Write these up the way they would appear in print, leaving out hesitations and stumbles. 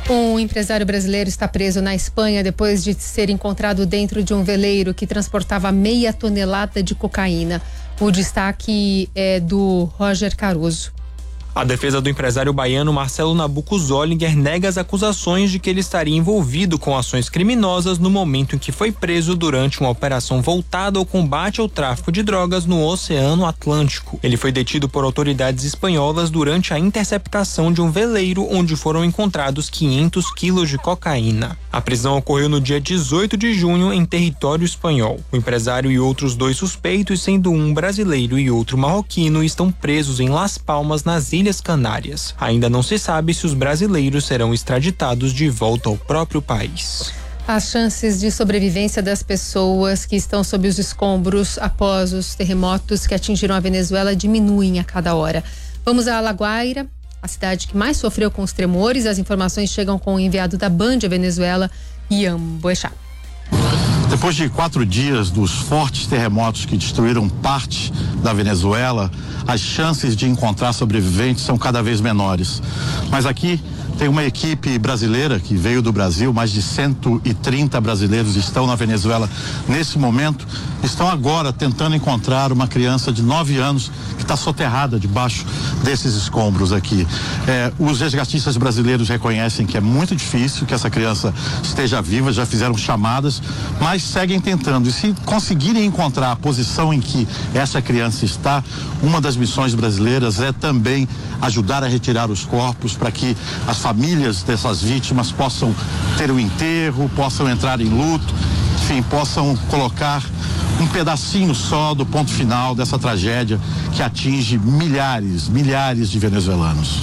Um empresário brasileiro está preso na Espanha depois de ser encontrado dentro de um veleiro que transportava meia tonelada de cocaína. O destaque é do Roger Caruso. A defesa do empresário baiano Marcelo Nabuco Zollinger nega as acusações de que ele estaria envolvido com ações criminosas no momento em que foi preso durante uma operação voltada ao combate ao tráfico de drogas no Oceano Atlântico. Ele foi detido por autoridades espanholas durante a interceptação de um veleiro onde foram encontrados 500 quilos de cocaína. A prisão ocorreu no dia 18 de junho em território espanhol. O empresário e outros 2 suspeitos, sendo um brasileiro e outro marroquino, estão presos em Las Palmas, nas Ilhas Canárias. Ainda não se sabe se os brasileiros serão extraditados de volta ao próprio país. As chances de sobrevivência das pessoas que estão sob os escombros após os terremotos que atingiram a Venezuela diminuem a cada hora. Vamos a Alaguaira, a cidade que mais sofreu com os tremores. As informações chegam com o enviado da Band à Venezuela, Ian Boechat. Depois de 4 dias dos fortes terremotos que destruíram parte da Venezuela, as chances de encontrar sobreviventes são cada vez menores. Mas aqui tem uma equipe brasileira que veio do Brasil, mais de 130 brasileiros estão na Venezuela nesse momento, estão agora tentando encontrar uma criança de 9 anos que está soterrada debaixo desses escombros aqui. Os resgatistas brasileiros reconhecem que é muito difícil que essa criança esteja viva, já fizeram chamadas, mas seguem tentando. E se conseguirem encontrar a posição em que essa criança está, uma das missões brasileiras é também ajudar a retirar os corpos para que as famílias dessas vítimas possam ter o enterro, possam entrar em luto, enfim, possam colocar um pedacinho só do ponto final dessa tragédia que atinge milhares de venezuelanos.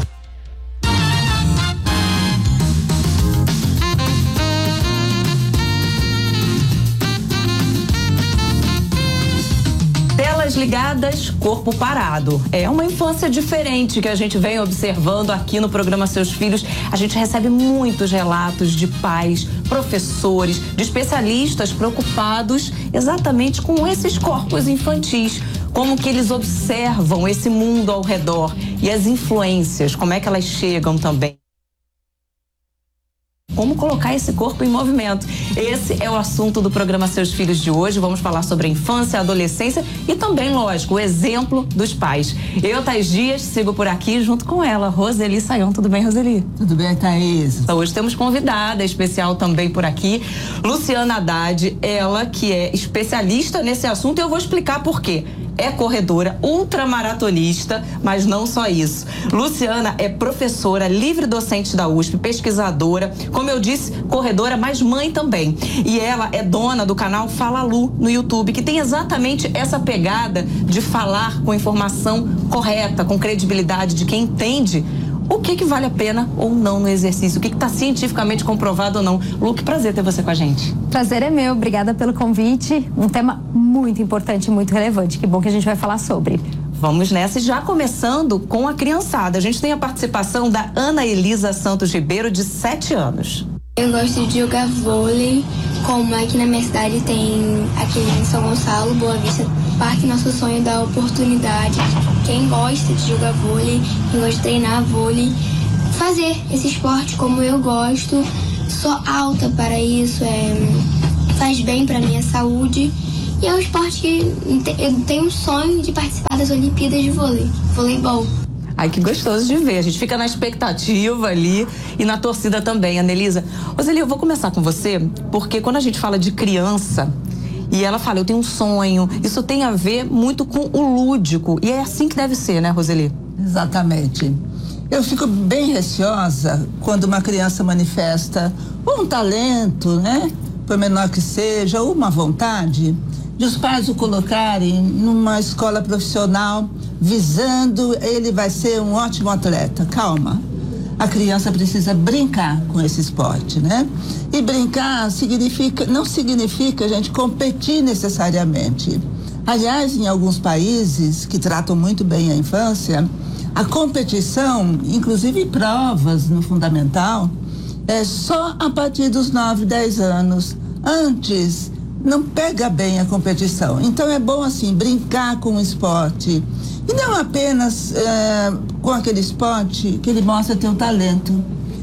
Ligadas, corpo parado. É uma infância diferente que a gente vem observando aqui no programa Seus Filhos. A gente recebe muitos relatos de pais, professores, de especialistas preocupados exatamente com esses corpos infantis. Como que eles observam esse mundo ao redor e as influências, como é que elas chegam também. Como colocar esse corpo em movimento. Esse é o assunto do programa Seus Filhos de hoje. Vamos falar sobre a infância, a adolescência e também, lógico, o exemplo dos pais. Eu, Thaís Dias, sigo por aqui junto com ela, Roseli Sayão. Tudo bem, Roseli? Tudo bem, Thaís. Então, hoje temos convidada especial também por aqui, Luciana Haddad, ela que é especialista nesse assunto, e eu vou explicar por quê. É corredora, ultramaratonista, mas não só isso. Luciana é professora, livre docente da USP, pesquisadora, como eu disse, corredora, mas mãe também. E ela é dona do canal Fala Lu no YouTube, que tem exatamente essa pegada de falar com informação correta, com credibilidade de quem entende o que vale a pena ou não no exercício, o que está cientificamente comprovado ou não. Lu, que prazer ter você com a gente. Prazer é meu, obrigada pelo convite. Um tema muito importante e muito relevante. Que bom que a gente vai falar sobre. Vamos nessa, já começando com a criançada. A gente tem a participação da Ana Elisa Santos Ribeiro, de 7 anos. Eu gosto de jogar vôlei, como aqui na minha cidade tem aquele em São Gonçalo, Boa Vista, Parque Nosso Sonho dá oportunidade. Quem gosta de jogar vôlei, quem gosta de treinar vôlei, fazer esse esporte como eu gosto, sou alta para isso, faz bem para minha saúde. E é um esporte que eu tenho um sonho de participar das Olimpíadas de voleibol. Ai, que gostoso de ver. A gente fica na expectativa ali e na torcida também, Anelisa. Roseli, eu vou começar com você, porque quando a gente fala de criança e ela fala, eu tenho um sonho, isso tem a ver muito com o lúdico. E é assim que deve ser, né, Roseli? Exatamente. Eu fico bem receosa quando uma criança manifesta um talento, né? Por menor que seja, ou uma vontade, de os pais o colocarem numa escola profissional visando ele vai ser um ótimo atleta. Calma. A criança precisa brincar com esse esporte, né? E brincar não significa a gente competir necessariamente. Aliás, em alguns países que tratam muito bem a infância, a competição, inclusive provas no fundamental, é só a partir dos 9, 10 anos. Antes, não pega bem a competição. Então é bom assim, brincar com o esporte. E não apenas com aquele esporte que ele mostra ter um talento.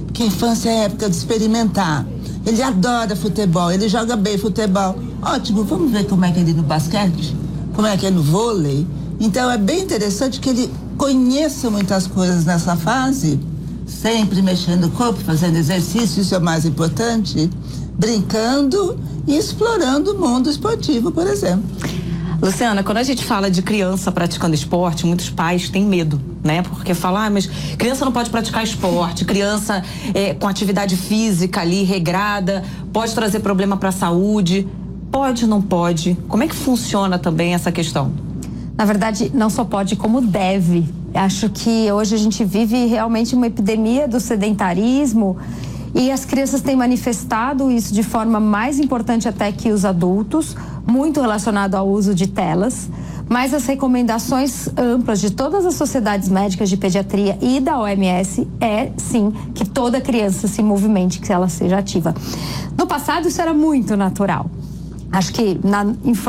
porque a infância é a época de experimentar. Ele adora futebol, ele joga bem futebol. Ótimo, vamos ver como é que ele é no basquete, como é que é no vôlei. Então é bem interessante que ele conheça muitas coisas nessa fase, sempre mexendo o corpo, fazendo exercício, isso é o mais importante, brincando e explorando o mundo esportivo, por exemplo. Luciana, quando a gente fala de criança praticando esporte, muitos pais têm medo, né? Porque falam, mas criança não pode praticar esporte, criança com atividade física ali regrada, pode trazer problema para a saúde. Pode, não pode? Como é que funciona também essa questão? Na verdade, não só pode, como deve. Acho que hoje a gente vive realmente uma epidemia do sedentarismo e as crianças têm manifestado isso de forma mais importante até que os adultos, muito relacionado ao uso de telas, mas as recomendações amplas de todas as sociedades médicas de pediatria e da OMS é, sim, que toda criança se movimente, que ela seja ativa. No passado, isso era muito natural. Acho que na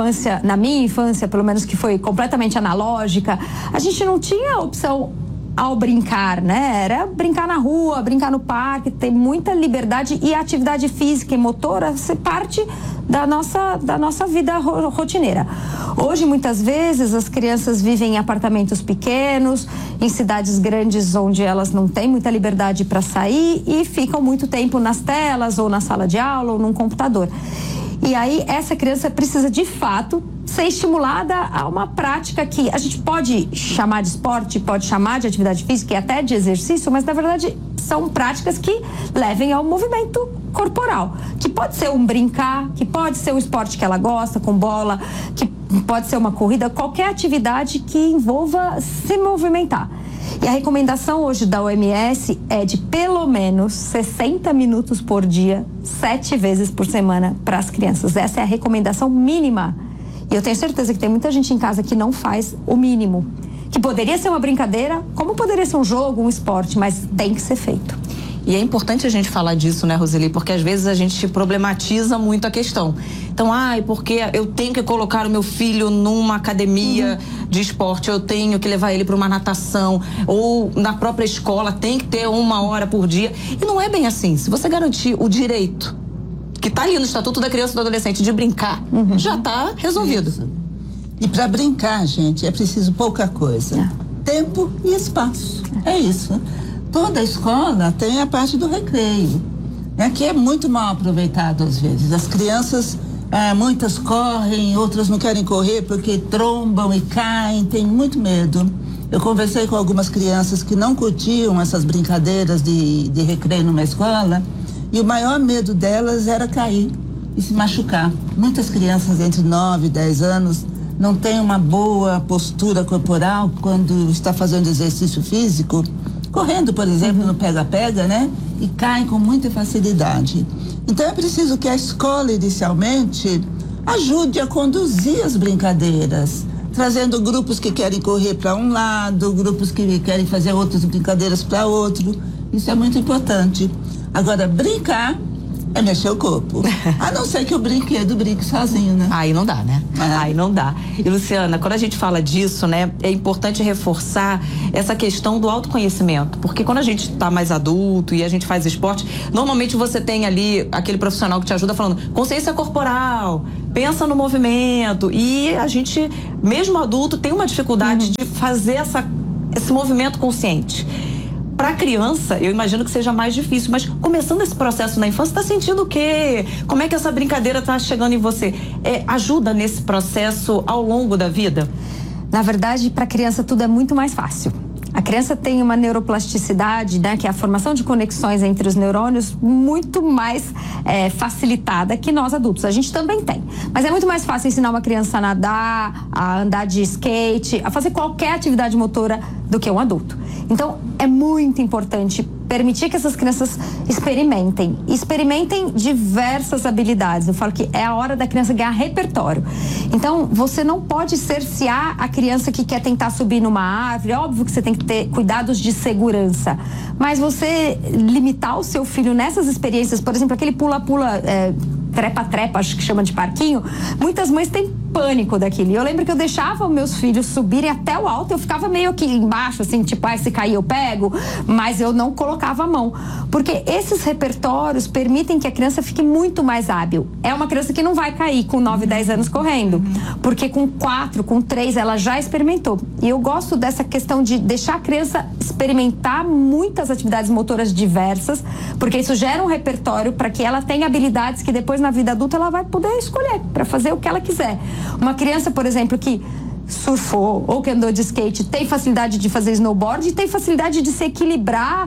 minha infância, pelo menos, que foi completamente analógica, a gente não tinha opção ao brincar, né? Era brincar na rua, brincar no parque, ter muita liberdade e atividade física e motora ser parte da nossa vida rotineira. Hoje, muitas vezes, as crianças vivem em apartamentos pequenos, em cidades grandes onde elas não têm muita liberdade para sair e ficam muito tempo nas telas ou na sala de aula ou num computador. E aí, essa criança precisa, de fato, ser estimulada a uma prática que a gente pode chamar de esporte, pode chamar de atividade física e até de exercício, mas, na verdade, são práticas que levem ao movimento corporal. Que pode ser um brincar, que pode ser um esporte que ela gosta, com bola, que pode ser uma corrida, qualquer atividade que envolva se movimentar. E a recomendação hoje da OMS é de pelo menos 60 minutos por dia, 7 vezes por semana para as crianças. Essa é a recomendação mínima. E eu tenho certeza que tem muita gente em casa que não faz o mínimo. Que poderia ser uma brincadeira, como poderia ser um jogo, um esporte, mas tem que ser feito. E é importante a gente falar disso, né, Roseli? Porque às vezes a gente problematiza muito a questão. Então, porque eu tenho que colocar o meu filho numa academia de esporte, eu tenho que levar ele para uma natação, ou na própria escola tem que ter 1 hora por dia. E não é bem assim. Se você garantir o direito, que está ali no Estatuto da Criança e do Adolescente, de brincar, já está resolvido. Isso. E para brincar, gente, é preciso pouca coisa. Tempo e espaço. É isso. Toda escola tem a parte do recreio, né, que é muito mal aproveitado às vezes. As crianças, muitas correm, outras não querem correr porque trombam e caem, têm muito medo. Eu conversei com algumas crianças que não curtiam essas brincadeiras de recreio numa escola e o maior medo delas era cair e se machucar. Muitas crianças entre 9 e 10 anos não têm uma boa postura corporal quando está fazendo exercício físico, correndo, por exemplo, no pega-pega, né? E caem com muita facilidade. Então é preciso que a escola, inicialmente, ajude a conduzir as brincadeiras, trazendo grupos que querem correr para um lado, grupos que querem fazer outras brincadeiras para outro. Isso é muito importante. Agora, brincar é mexer o corpo. A não ser que o brinquedo brinque sozinho, né? Aí não dá, né? Aí não dá. E, Luciana, quando a gente fala disso, né, é importante reforçar essa questão do autoconhecimento. Porque quando a gente tá mais adulto e a gente faz esporte, normalmente você tem ali aquele profissional que te ajuda falando consciência corporal, pensa no movimento. E a gente, mesmo adulto, tem uma dificuldade de fazer esse movimento consciente. Para criança, eu imagino que seja mais difícil, mas começando esse processo na infância, tá sentindo o quê? Como é que essa brincadeira tá chegando em você? Ajuda nesse processo ao longo da vida? Na verdade, para criança tudo é muito mais fácil. A criança tem uma neuroplasticidade, né, que é a formação de conexões entre os neurônios, muito mais facilitada que nós adultos. A gente também tem. Mas é muito mais fácil ensinar uma criança a nadar, a andar de skate, a fazer qualquer atividade motora do que um adulto. Então, é muito importante permitir que essas crianças experimentem diversas habilidades. Eu falo que é a hora da criança ganhar repertório. Então, você não pode cercear a criança que quer tentar subir numa árvore. Óbvio que você tem que ter cuidados de segurança, mas você limitar o seu filho nessas experiências, por exemplo, aquele pula-pula, trepa-trepa, acho que chama de parquinho, muitas mães têm pânico daquilo. E eu lembro que eu deixava meus filhos subirem até o alto, eu ficava meio que embaixo, assim, tipo, se cair eu pego, mas eu não colocava a mão. Porque esses repertórios permitem que a criança fique muito mais hábil. É uma criança que não vai cair com 9, 10 anos correndo, porque com 4, com 3, ela já experimentou. E eu gosto dessa questão de deixar a criança experimentar muitas atividades motoras diversas, porque isso gera um repertório para que ela tenha habilidades que depois na vida adulta ela vai poder escolher para fazer o que ela quiser. Uma criança, por exemplo, que surfou ou que andou de skate tem facilidade de fazer snowboard e tem facilidade de se equilibrar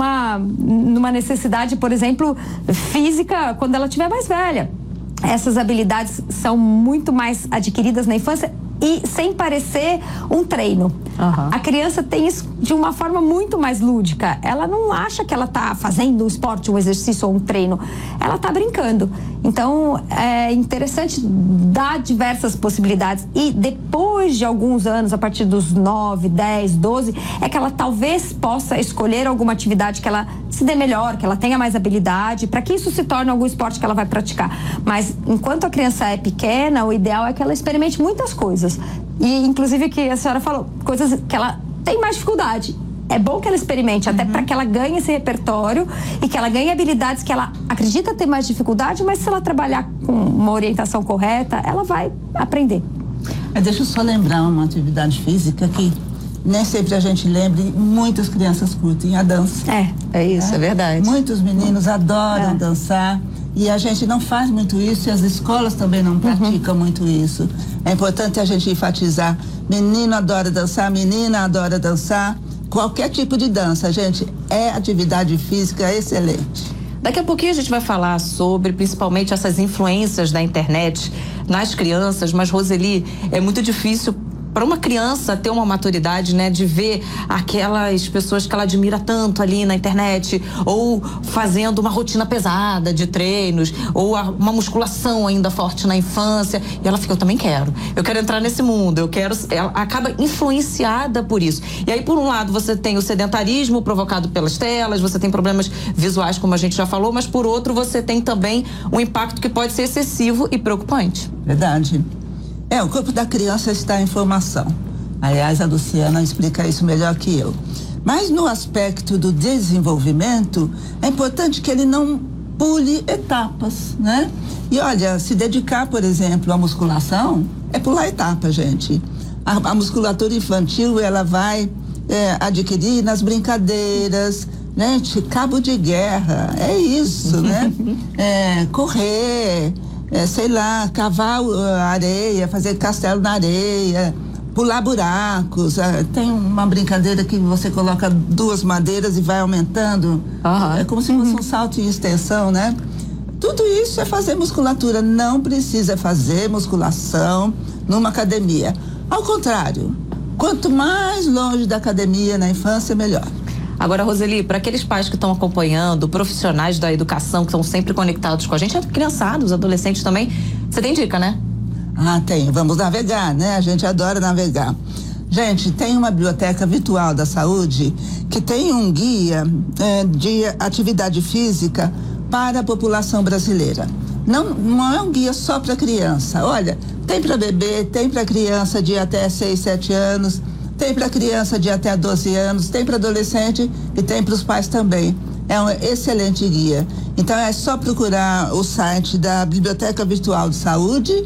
numa necessidade, por exemplo, física quando ela estiver mais velha. Essas habilidades são muito mais adquiridas na infância e sem parecer um treino. A criança tem isso de uma forma muito mais lúdica. Ela não acha que ela está fazendo um esporte, um exercício ou um treino. Ela está brincando. Então, é interessante dar diversas possibilidades. E depois de alguns anos, a partir dos 9, 10, 12, é que ela talvez possa escolher alguma atividade que ela se dê melhor, que ela tenha mais habilidade, para que isso se torne algum esporte que ela vai praticar. Mas, enquanto a criança é pequena, o ideal é que ela experimente muitas coisas. E, inclusive, que a senhora falou, coisas que ela tem mais dificuldade. É bom que ela experimente, até para que ela ganhe esse repertório e que ela ganhe habilidades que ela acredita ter mais dificuldade, mas se ela trabalhar com uma orientação correta, ela vai aprender. Deixa eu só lembrar uma atividade física que nem sempre a gente lembra e muitas crianças curtem a dança. É isso, é verdade. Muitos meninos adoram dançar. E a gente não faz muito isso e as escolas também não praticam muito isso. É importante a gente enfatizar, menino adora dançar, menina adora dançar, qualquer tipo de dança, gente, é atividade física excelente. Daqui a pouquinho a gente vai falar sobre principalmente essas influências da internet nas crianças, mas Roseli, é muito difícil para uma criança ter uma maturidade, né, de ver aquelas pessoas que ela admira tanto ali na internet, ou fazendo uma rotina pesada de treinos, ou uma musculação ainda forte na infância, e ela fica, eu quero entrar nesse mundo, ela acaba influenciada por isso. E aí, por um lado, você tem o sedentarismo provocado pelas telas, você tem problemas visuais, como a gente já falou, mas por outro, você tem também um impacto que pode ser excessivo e preocupante. Verdade. O corpo da criança está em formação. Aliás, a Luciana explica isso melhor que eu. Mas no aspecto do desenvolvimento, é importante que ele não pule etapas, né? E olha, se dedicar, por exemplo, à musculação, é pular etapa, gente. A musculatura infantil, ela vai adquirir nas brincadeiras, gente, cabo de guerra, é isso, né? Correr, sei lá, cavar areia, fazer castelo na areia, pular buracos. Tem uma brincadeira que você coloca 2 madeiras e vai aumentando. É como se fosse um salto em extensão, né? Tudo isso é fazer musculatura. Não precisa fazer musculação numa academia. Ao contrário, quanto mais longe da academia na infância, melhor. Agora, Roseli, para aqueles pais que estão acompanhando, profissionais da educação que estão sempre conectados com a gente, criançados, adolescentes também, você tem dica, né? Tenho. Vamos navegar, né? A gente adora navegar. Gente, tem uma biblioteca virtual da saúde que tem um guia de atividade física para a população brasileira. Não é um guia só para criança. Olha, tem para bebê, tem para criança de até 6, 7 anos, tem para criança de até 12 anos, tem para adolescente e tem para os pais também. É um excelente guia. Então é só procurar o site da Biblioteca Virtual de Saúde,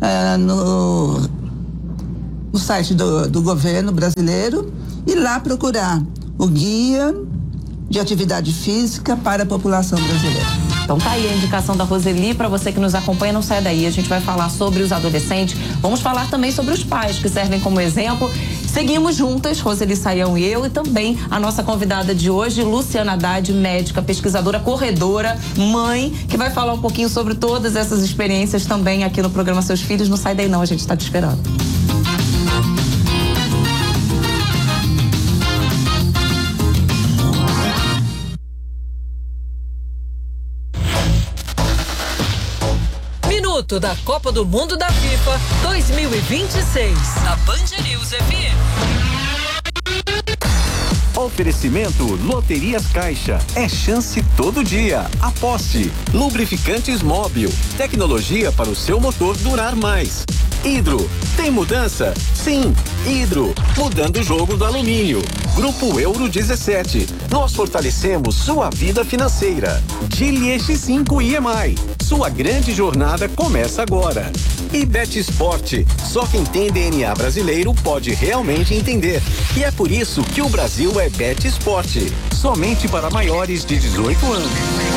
no site do governo brasileiro, e lá procurar o guia de atividade física para a população brasileira. Então tá aí a indicação da Roseli para você que nos acompanha, não sai daí. A gente vai falar sobre os adolescentes, vamos falar também sobre os pais que servem como exemplo. Seguimos juntas, Roseli Saião e eu, e também a nossa convidada de hoje, Luciana Haddad, médica, pesquisadora, corredora, mãe, que vai falar um pouquinho sobre todas essas experiências também aqui no programa Seus Filhos. Não sai daí não, a gente tá te esperando. Da Copa do Mundo da FIFA 2026, da Band News FM. Oferecimento Loterias Caixa. É chance todo dia. Aposte. Lubrificantes Móbil. Tecnologia para o seu motor durar mais. Hidro, tem mudança? Sim, Hidro, mudando o jogo do alumínio. Grupo Euro 17, nós fortalecemos sua vida financeira. Gili X5 IMI, sua grande jornada começa agora. E Bet Sport, só quem tem DNA brasileiro pode realmente entender. E é por isso que o Brasil é Bet Sport, somente para maiores de 18 anos.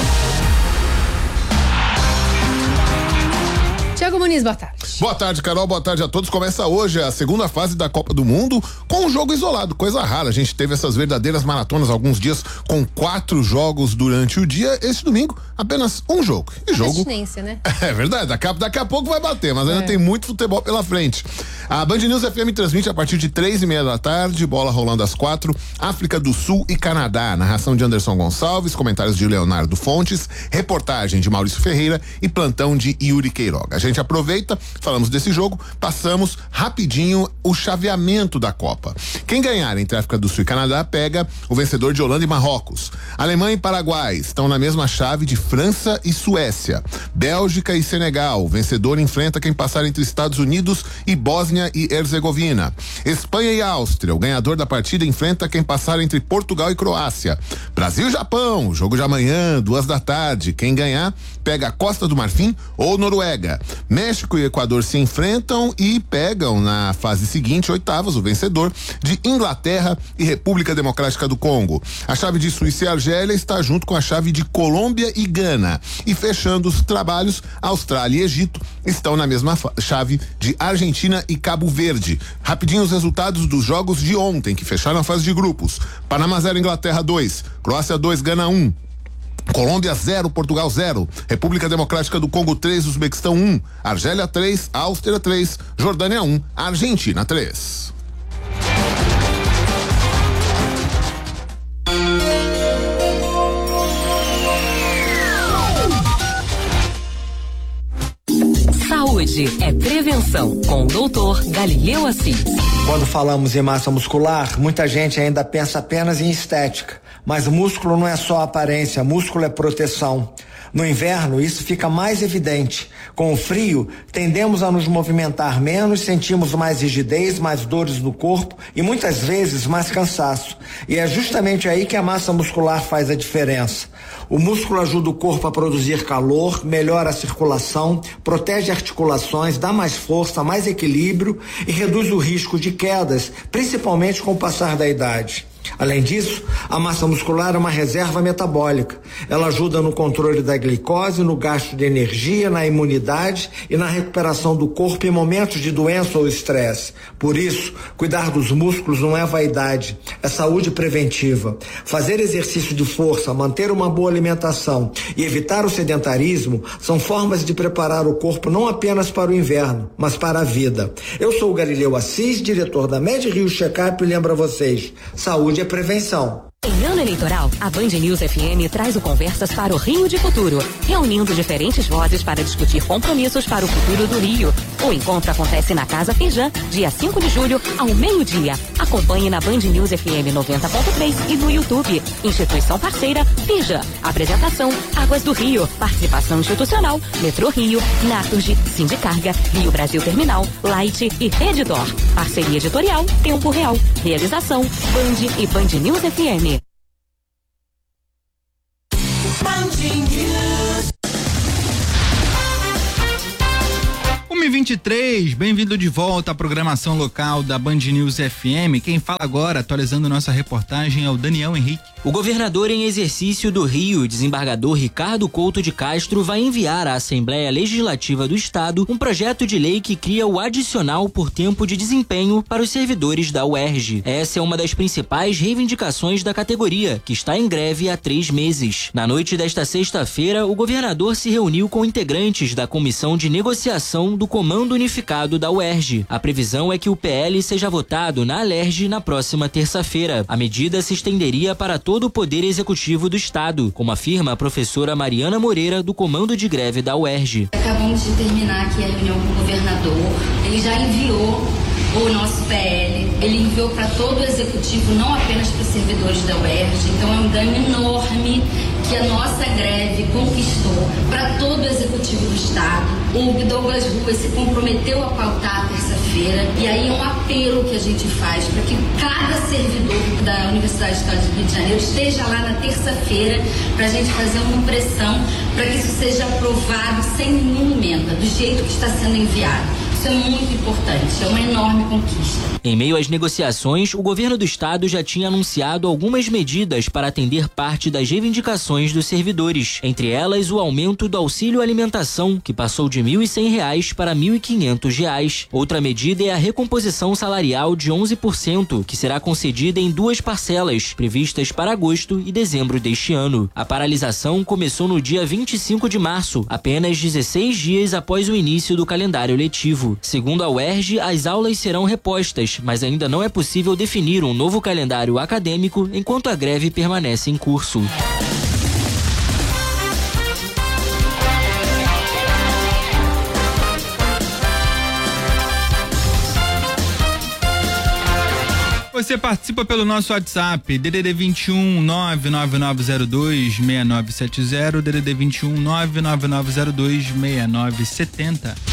Tiago Muniz, boa tarde. Boa tarde, Carol, boa tarde a todos. Começa hoje a segunda fase da Copa do Mundo com um jogo isolado, coisa rara. A gente teve essas verdadeiras maratonas alguns dias com 4 jogos durante o dia. Esse domingo, apenas um jogo. E jogo... né? É verdade, daqui a pouco vai bater, mas ainda tem muito futebol pela frente. A Band News FM transmite a partir de 3:30 da tarde, bola rolando às 4, África do Sul e Canadá. Narração de Anderson Gonçalves, comentários de Leonardo Fontes, reportagem de Maurício Ferreira e plantão de Yuri Queiroga. A gente aproveita, falamos desse jogo, passamos rapidinho o chaveamento da Copa. Quem ganhar entre África do Sul e Canadá pega o vencedor de Holanda e Marrocos. Alemanha e Paraguai estão na mesma chave de França e Suécia. Bélgica e Senegal, o vencedor enfrenta quem passar entre Estados Unidos e Bósnia e Herzegovina. Espanha e Áustria, o ganhador da partida enfrenta quem passar entre Portugal e Croácia. Brasil e Japão, jogo de amanhã, 2 da tarde. Quem ganhar pega a Costa do Marfim ou Noruega. México e Equador se enfrentam e pegam na fase seguinte, oitavas, o vencedor de Inglaterra e República Democrática do Congo. A chave de Suíça e Argélia está junto com a chave de Colômbia e Gana. E fechando os trabalhos, Austrália e Egito estão na mesma chave de Argentina e Cabo Verde. Rapidinho os resultados dos jogos de ontem, que fecharam a fase de grupos. Panamá 0, Inglaterra 2, Croácia 2, Gana 1. Colômbia 0, Portugal 0, República Democrática do Congo 3, Uzbequistão 1, Argélia 3, Áustria 3, Jordânia 1, Argentina 3. Saúde é prevenção, com o doutor Galileu Assis. Quando falamos em massa muscular, muita gente ainda pensa apenas em estética. Mas músculo não é só aparência, músculo é proteção. No inverno, isso fica mais evidente. Com o frio, tendemos a nos movimentar menos, sentimos mais rigidez, mais dores no corpo e muitas vezes mais cansaço. E é justamente aí que a massa muscular faz a diferença. O músculo ajuda o corpo a produzir calor, melhora a circulação, protege articulações, dá mais força, mais equilíbrio e reduz o risco de quedas, principalmente com o passar da idade. Além disso, a massa muscular é uma reserva metabólica. Ela ajuda no controle da glicose, no gasto de energia, na imunidade e na recuperação do corpo em momentos de doença ou estresse. Por isso, cuidar dos músculos não é vaidade, é saúde preventiva. Fazer exercício de força, manter uma boa alimentação e evitar o sedentarismo são formas de preparar o corpo não apenas para o inverno, mas para a vida. Eu sou o Galileu Assis, diretor da Med Rio Checkup, e lembro a vocês, saúde é prevenção. Em ano eleitoral, a Band News FM traz o Conversas para o Rio de Futuro, reunindo diferentes vozes para discutir compromissos para o futuro do Rio. O encontro acontece na Casa Firjan, dia 5 de julho, ao meio-dia. Acompanhe na Band News FM 90.3 e no YouTube. Instituição parceira, Firjan. Apresentação, Águas do Rio. Participação institucional, Metrô Rio, Naturgy, Sindicarga, Rio Brasil Terminal, Light e Redditor. Parceria editorial, Tempo Real. Realização, Band e Band News FM. 1h23, bem-vindo de volta à programação local da Band News FM. Quem fala agora, atualizando nossa reportagem, é o Daniel Henrique. O governador em exercício do Rio, desembargador Ricardo Couto de Castro, vai enviar à Assembleia Legislativa do Estado um projeto de lei que cria o adicional por tempo de desempenho para os servidores da UERJ. Essa é uma das principais reivindicações da categoria, que está em greve há 3 meses. Na noite desta sexta-feira, o governador se reuniu com integrantes da Comissão de Negociação do Comando Unificado da UERJ. A previsão é que o PL seja votado na Alerj na próxima terça-feira. A medida se estenderia para todo o Poder Executivo do Estado, como afirma a professora Mariana Moreira, do Comando de Greve da UERJ. Acabamos de terminar aqui a reunião com o governador. Ele já enviou o nosso PL, ele enviou para todo o Executivo, não apenas para os servidores da UERJ. Então é um ganho enorme que a nossa greve conquistou para todo o Executivo do Estado. O Douglas Ruas se comprometeu a pautar a terça-feira, e aí é um apelo que a gente faz para que cada servidor da Universidade do Estado do Rio de Janeiro esteja lá na terça-feira para a gente fazer uma pressão para que isso seja aprovado sem nenhuma emenda, do jeito que está sendo enviado. Isso é muito importante, é uma enorme conquista. Em meio às negociações, o governo do estado já tinha anunciado algumas medidas para atender parte das reivindicações dos servidores. Entre elas, o aumento do auxílio alimentação, que passou de R$ 1.100 para R$ 1.500. Outra medida é a recomposição salarial de 11%, que será concedida em 2 parcelas, previstas para agosto e dezembro deste ano. A paralisação começou no dia 25 de março, apenas 16 dias após o início do calendário letivo. Segundo a UERJ, as aulas serão repostas, mas ainda não é possível definir um novo calendário acadêmico enquanto a greve permanece em curso. Você participa pelo nosso WhatsApp, DDD 21 99902 6970, DDD 21 99902 6970.